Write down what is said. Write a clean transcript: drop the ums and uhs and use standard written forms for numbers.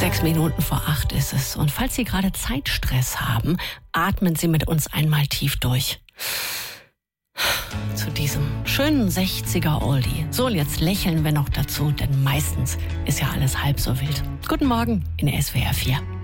7:06 ist es. Und falls Sie gerade Zeitstress haben, atmen Sie mit uns einmal tief durch. Zu diesem schönen 60er Oldie. So, und jetzt lächeln wir noch dazu, denn meistens ist ja alles halb so wild. Guten Morgen in SWR 4.